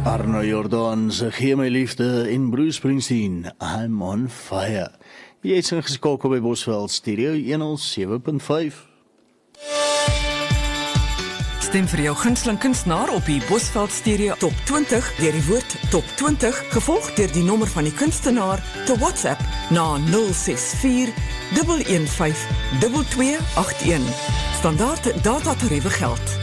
Arno Jordaan se Gee my liefde en Bruce Springsteen, I'm on fire. Jy het ingeskakel by Bosveld Stereo 107.5. Stem vir jou gunsteling kunstenaar op die Bosveld Stereo Top 20 deur die woord Top 20 gevolg deur die nommer van die kunstenaar te WhatsApp na 064 115 2281. Standaard datatariewe geld.